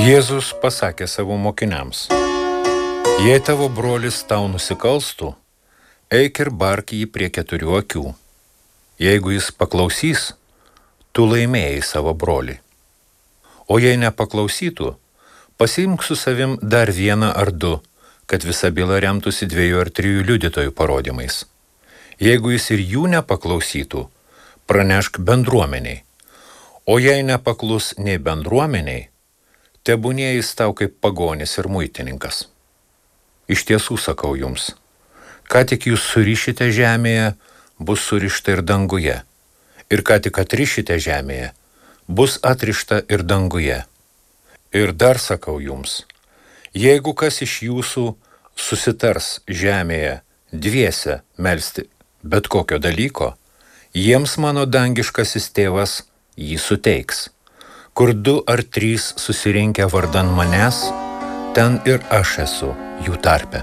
Jėzus pasakė savo mokiniams: jei tavo brolis tau nusikalstų, eik ir bark jį prie 4 akių. Jeigu jis paklausys, tu laimėjai savo brolį. O jei nepaklausytų, pasiimk su savim dar 1 ar 2, kad visa byla remtųsi 2 ar 3 liudytojų parodymais. Jeigu jis ir jų nepaklausytų, pranešk bendruomeniai. O jei nepaklus nei bendruomeniai, tebūnie jis tau kaip pagonis ir muitininkas. Iš tiesų sakau jums, ką tik jūs surišite žemėje, bus surišta ir danguje, ir ką tik atrišite žemėje, bus atrišta ir danguje. Ir dar sakau jums, jeigu kas iš jūsų susitars žemėje dviese melsti bet kokio dalyko, jiems mano dangiškasis tėvas jį suteiks. Kur 2 ar 3 susirinkę vardan manęs, ten ir aš esu jų tarpe.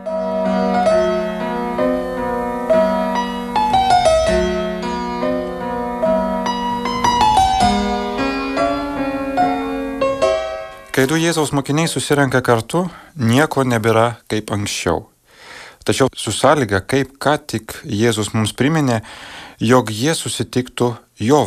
Kai 2 Jėzaus mokiniai susirenka kartu, nieko nebėra kaip anksčiau. Tačiau su sąlyga, kaip ką tik Jėzus mums priminė, jog jie susitiktų jo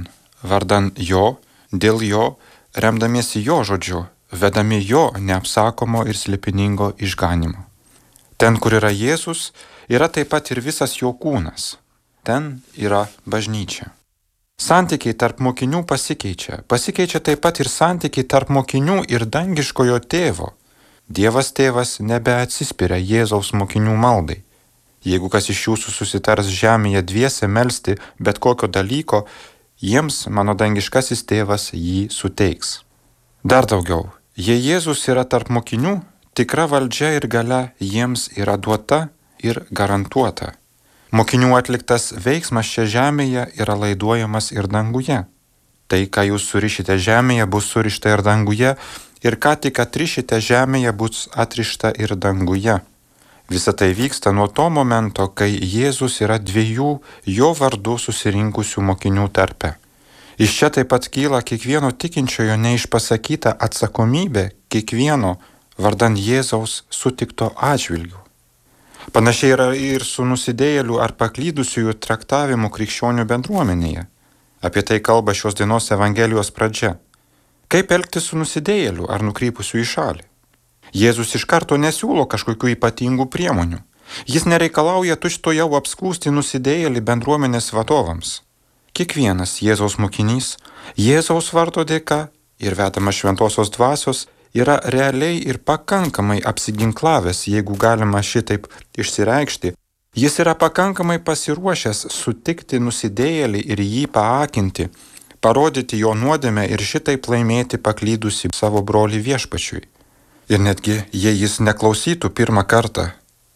vardan jo, dėl jo, remdamiesi jo žodžiu, vedami jo neapsakomo ir slėpiningo išganymo. Ten, kur yra Jėzus, yra taip pat ir visas jo kūnas. Ten yra bažnyčia. Santykiai tarp mokinių pasikeičia taip pat ir santykiai tarp mokinių ir dangiškojo tėvo. Dievas tėvas nebeatsispiria Jėzaus mokinių maldai. Jeigu kas iš jūsų susitars žemėje dviese melsti bet kokio dalyko, jiems mano dangiškasis tėvas jį suteiks. Dar daugiau, jei Jėzus yra tarp mokinių, tikra valdžia ir galia jiems yra duota ir garantuota. Mokinių atliktas veiksmas čia žemėje yra laiduojamas ir danguje. Tai, ką jūs surišite žemėje, bus surišta ir danguje, ir ką tik atrišite žemėje, bus atrišta ir danguje. Visa tai vyksta nuo to momento, kai Jėzus yra 2 jo vardu susirinkusių mokinių tarpe. Iš čia taip pat kyla kiekvieno tikinčiojo neišpasakyta atsakomybė kiekvieno vardan Jėzaus sutikto atžvilgių. Panašiai yra ir su nusidėjėlių ar paklydusiųjų traktavimu krikščionių bendruomenėje. Apie tai kalba šios dienos Evangelijos pradžia. Kaip elgtis su nusidėjėliu ar nukrypusiu į šalį? Jėzus iš karto nesiūlo kažkokių ypatingų priemonių. Jis nereikalauja tučtuojau apskųsti nusidėjėlį bendruomenės vadovams. Kiekvienas Jėzaus mokinys, Jėzaus vardo dėka ir vedamas šventosios dvasios, yra realiai ir pakankamai apsiginklavęs, jeigu galima šitaip išsireikšti. Jis yra pakankamai pasiruošęs sutikti nusidėjėlį ir jį paakinti, parodyti jo nuodėmę ir šitaip laimėti paklydusi savo brolį viešpačiui. Ir netgi, jei jis neklausytų pirmą kartą,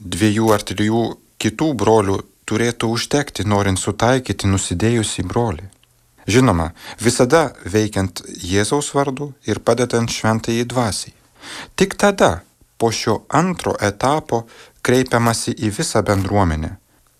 2 ar 3 kitų brolių turėtų užtekti, norint sutaikyti nusidėjusį brolį. Žinoma, visada veikiant Jėzaus vardu ir padedant šventajai dvasiai. Tik tada, po šio antro etapo, kreipiamasi į visą bendruomenę.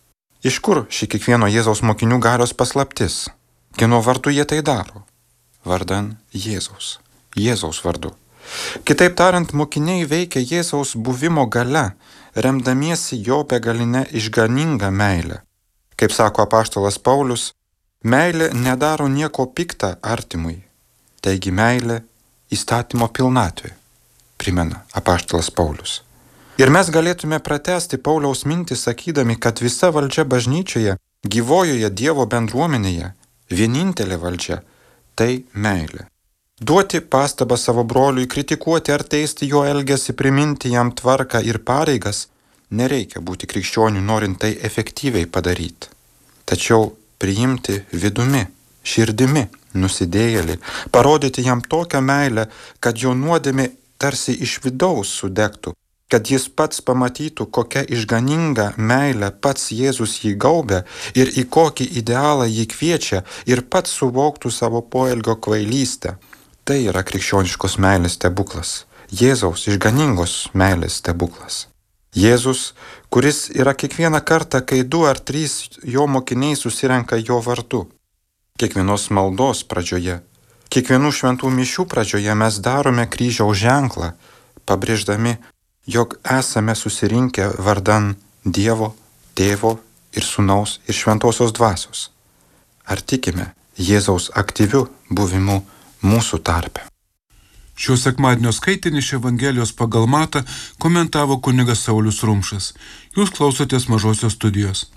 Iš kur ši kiekvieno Jėzaus mokinių galios paslaptis? Kieno vardu jie tai daro? Vardan Jėzaus. Jėzaus vardu. Kitaip tariant, mokiniai veikia Jėzaus buvimo galia, remdamiesi jo begalinę išganingą meilę. Kaip sako apaštalas Paulius, meilė nedaro nieko pikta artimui. Taigi meilė įstatymo pilnatvė, primena apaštalas Paulius. Ir mes galėtume pratęsti Pauliaus mintį sakydami, kad visa valdžia bažnyčioje, gyvojoje Dievo bendruomenėje, vienintelė valdžia – tai meilė. Duoti pastabą savo broliui, kritikuoti ar teisti jo elgesį, priminti jam tvarką ir pareigas – nereikia būti krikščioniu, norint tai efektyviai padaryti. Tačiau priimti vidumi, širdimi nusidėjėlį, parodyti jam tokią meilę, kad jo nuodėmė tarsi iš vidaus sudegtų, kad jis pats pamatytų, kokia išganinga meilė pats Jėzus jį gaubia ir į kokį idealą jį kviečia ir pats suvoktų savo poelgio kvailystę. Tai yra krikščioniškos meilės stebuklas, Jėzaus išganingos meilės stebuklas. Jėzus, kuris yra kiekvieną kartą, kai 2 ar 3 jo mokiniai susirenka jo vardu. Kiekvienos maldos pradžioje Kiekvienų šventų mišių pradžioje mes darome kryžiaus ženklą, pabrėždami, jog esame susirinkę vardan Dievo, Tėvo ir Sūnaus ir Šventosios Dvasios. Ar tikime Jėzaus aktyviu buvimu mūsų tarpe? Šio sekmadienio skaitinį iš Evangelijos pagal Matą komentavo kunigas Saulius Rumšas. Jūs klausotės Mažosios studijos.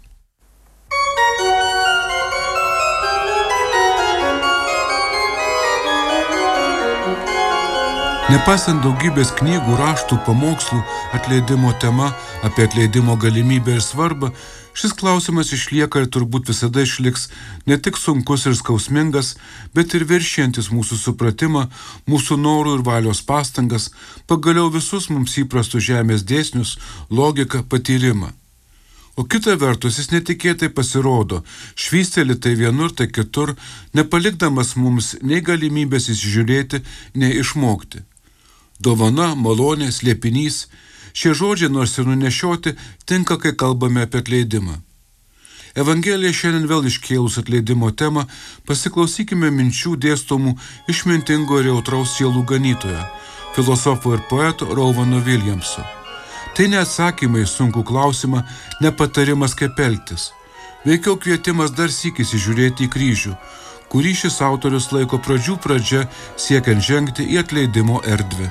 Nepaisant daugybės knygų, raštų, pamokslų, atleidimo tema, apie atleidimo galimybę ir svarbą, šis klausimas išlieka ir turbūt visada išliks ne tik sunkus ir skausmingas, bet ir viršijantis mūsų supratimą, mūsų norų ir valios pastangas, pagaliau visus mums įprastus žemės dėsnius, logiką, patyrimą. O kita vertus jis netikėtai pasirodo, švysteli tai vienur, tai kitur, nepalikdamas mums nei galimybės įsižiūrėti, nei išmokti. Dovana, malonė, slėpinys – šie žodžiai, nors ir nunešioti, tinka, kai kalbame apie atleidimą. Evangelija šiandien vėl iškėlus atleidimo temą, pasiklausykime minčių dėstomų išmintingo ir jautraus sielų ganytojo, filosofo ir poeto Rowano Williamso. Tai ne atsakymai į sunkų klausimą, ne patarimas kaip elgtis. Veikiau kvietimas dar sykį įsižiūrėti į kryžių, kurį šis autorius laiko pradžių pradžia siekiant žengti į atleidimo erdvę.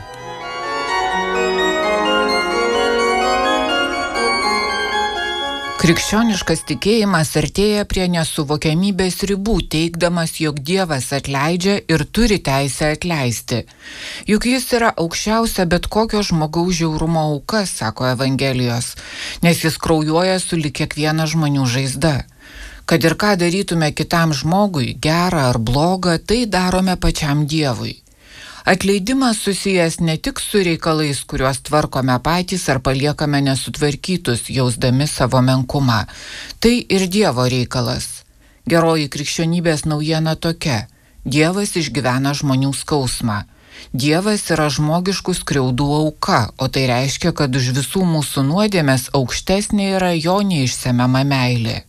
Krikščioniškas tikėjimas artėja prie nesuvokiamybės ribų, teigdamas, jog Dievas atleidžia ir turi teisę atleisti. Juk jis yra aukščiausia bet kokio žmogaus žiaurumo auka, sako Evangelijos, nes jis kraujuoja sulig kiekviena žmonių žaizda. Kad ir ką darytume kitam žmogui, gerą ar blogą, tai darome pačiam Dievui. Atleidimas susijęs ne tik su reikalais, kuriuos tvarkome patys ar paliekame nesutvarkytus, jausdami savo menkumą. Tai ir Dievo reikalas. Geroji krikščionybės naujiena tokia. Dievas išgyvena žmonių skausmą. Dievas yra žmogiškų skriaudų auka, o tai reiškia, kad už visų mūsų nuodėmes aukštesnė yra jo neišsemiama meilė.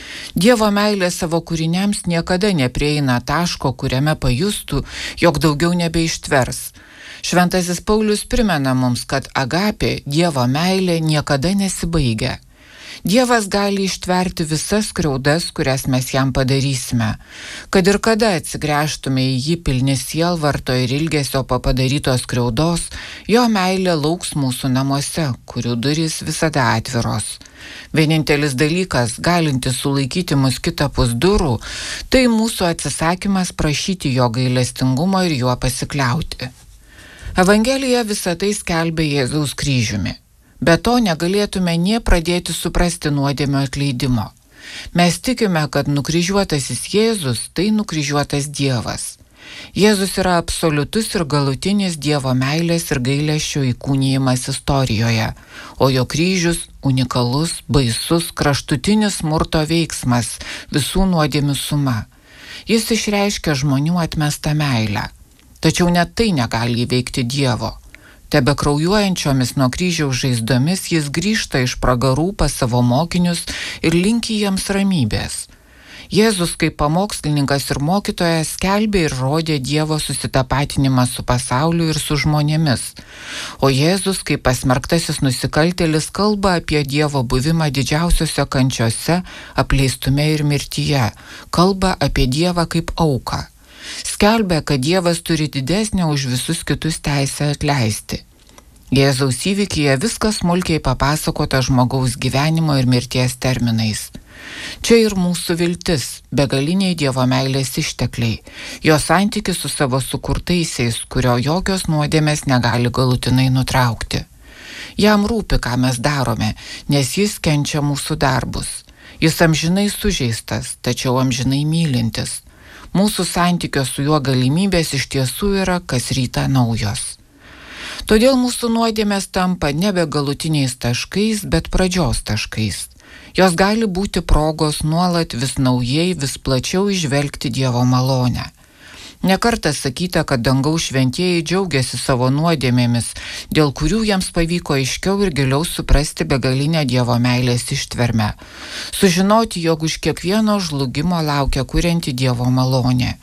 Dievo meilė savo kūriniams niekada neprieina taško, kuriame pajustų, jog daugiau nebeištvers. Šventasis Paulius primena mums, kad agapė, Dievo meilė, niekada nesibaigia. Dievas gali ištverti visas skriaudas, kurias mes jam padarysime. Kad ir kada atsigręžtume į jį pilni sielvarto ir ilgesio po padarytos skriaudos, jo meilė lauks mūsų namuose, kurių durys visada atviros. Vienintelis dalykas, galintis sulaikyti mus kitapus durų, tai mūsų atsisakymas prašyti jo gailestingumo ir juo pasikliauti. Evangelija visą tai skelbia Jėzaus kryžiumi. Be to negalėtume nė pradėti suprasti nuodėmio atleidimo. Mes tikime, kad nukryžiuotasis Jėzus tai nukryžiuotas Dievas. Jėzus yra absoliutus ir galutinis Dievo meilės ir gailesčio įkūnijimas istorijoje, o jo kryžius unikalus, baisus, kraštutinis smurto veiksmas, visų nuodėmių suma. Jis išreiškia žmonių atmestą meilę. Tačiau net tai negali įveikti Dievo. Tebe kraujuojančiomis nuo kryžiaus žaizdomis jis grįžta iš pragarų pas savo mokinius ir linki jiems ramybės. Jėzus kaip pamokslininkas ir mokytojas skelbė ir rodė Dievo susitapatinimą su pasauliu ir su žmonėmis. O Jėzus kaip pasmerktasis nusikaltėlis kalba apie Dievo buvimą didžiausiose kančiose, apleistume ir mirtyje. Kalba apie Dievą kaip auką. Skelbia, kad Dievas turi didesnę už visus kitus teisę atleisti. Jėzaus įvykyje viskas smulkiai papasakota žmogaus gyvenimo ir mirties terminais. Čia ir mūsų viltis, begaliniai Dievo meilės ištekliai, jo santykis su savo sukurtaisiais, kurio jokios nuodėmės negali galutinai nutraukti. Jam rūpi, ką mes darome, nes jis kenčia mūsų darbus. Jis amžinai sužeistas, tačiau amžinai mylintis. Mūsų santykio su juo galimybės iš tiesų yra kas rytą naujos. Todėl mūsų nuodėmės tampa nebe galutiniais taškais, bet pradžios taškais. Jos gali būti progos nuolat vis naujai, vis plačiau įžvelgti Dievo malonę. Nekartą sakyta, kad dangaus šventieji džiaugiasi savo nuodėmėmis, dėl kurių jiems pavyko aiškiau ir giliau suprasti begalinę Dievo meilės ištvermę. Sužinoti, jog už kiekvieno žlugimo laukia kurianti Dievo malonė.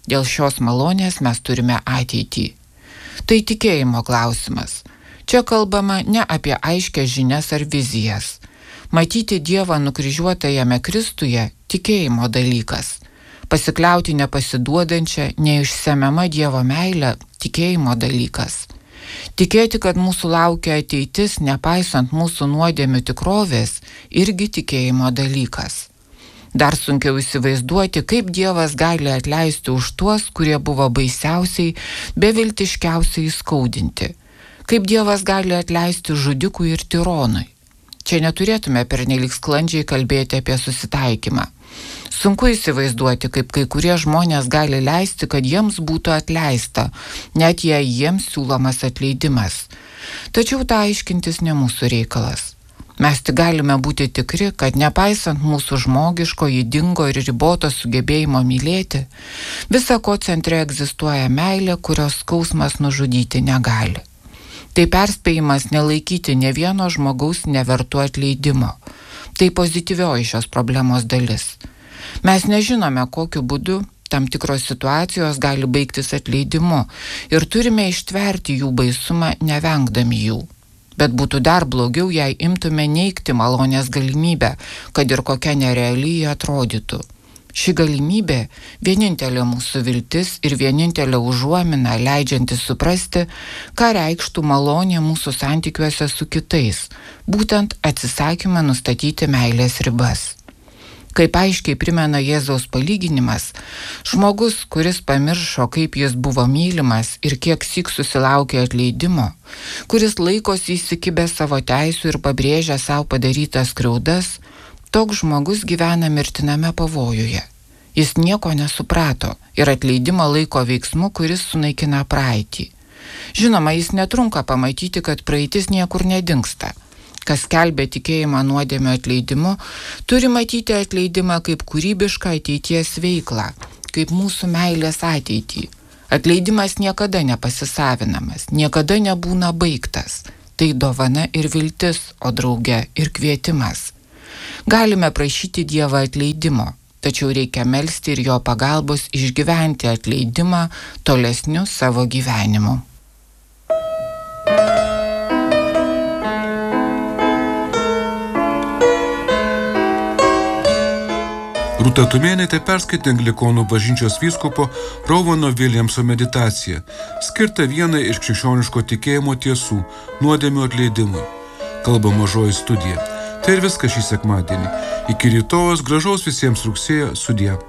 Dėl šios malonės mes turime ateitį. Tai tikėjimo klausimas. Čia kalbama ne apie aiškias žinias ar vizijas. Matyti Dievą nukryžiuotajame Kristuje – tikėjimo dalykas. Pasikliauti nepasiduodančią, neišsemiamą Dievo meilę – tikėjimo dalykas. Tikėti, kad mūsų laukia ateitis, nepaisant mūsų nuodėmių tikrovės – irgi tikėjimo dalykas. Dar sunkiau įsivaizduoti, kaip Dievas gali atleisti už tuos, kurie buvo baisiausiai, beviltiškiausiai įskaudinti. Kaip Dievas gali atleisti žudikui ir tironui. Čia neturėtume pernelyg sklandžiai kalbėti apie susitaikymą. Sunku įsivaizduoti, kaip kai kurie žmonės gali leisti, kad jiems būtų atleista, net jei jiems siūlomas atleidimas. Tačiau tą aiškintis ne mūsų reikalas. Mes tik galime būti tikri, kad nepaisant mūsų žmogiško, ydingo ir riboto sugebėjimo mylėti, visa ko centre egzistuoja meilė, kurios skausmas nužudyti negali. Tai perspėjimas nelaikyti ne vieno žmogaus nevertų atleidimo. Tai pozityvioji šios problemos dalis. Mes nežinome, kokiu būdu tam tikros situacijos gali baigtis atleidimu ir turime ištverti jų baisumą, nevengdami jų. Bet būtų dar blogiau, jei imtume neigti malonės galimybę, kad ir kokia nereali jį atrodytų. Ši galimybė – vienintelė mūsų viltis ir vienintelė užuomina, leidžianti suprasti, ką reikštų malonė mūsų santykiuose su kitais, būtent atsisakymą nustatyti meilės ribas. Kaip aiškiai primena Jėzaus palyginimas, žmogus, kuris pamiršo, kaip jis buvo mylimas ir kiek syk susilaukė atleidimo, kuris laikosi įsikibęs savo teisių ir pabrėžia savo padarytas skriaudas, toks žmogus gyvena mirtiname pavojuje. Jis nieko nesuprato ir atleidimą laiko veiksmu, kuris sunaikina praeitį. Žinoma, jis netrunka pamatyti, kad praeitis niekur nedingsta. Kas skelbia tikėjimą nuodėmio atleidimu, turi matyti atleidimą kaip kūrybišką ateities veiklą, kaip mūsų meilės ateitį. Atleidimas niekada nepasisavinamas, niekada nebūna baigtas. Tai dovana ir viltis, o drauge ir kvietimas. Galime prašyti Dievą atleidimo, tačiau reikia melsti ir jo pagalbos išgyventi atleidimą tolesniu savo gyvenimu. Rūta Tumėnaitė perskaitė Anglikonų bažnyčios vyskupo Rovano Viljamso meditaciją, skirtą vienai iš krikščioniško tikėjimo tiesų – nuodėmių atleidimui. Kalba Mažoji studija. Tai ir viskas šį sekmadienį. Iki rytojos, gražaus visiems rugsėjo, sudie.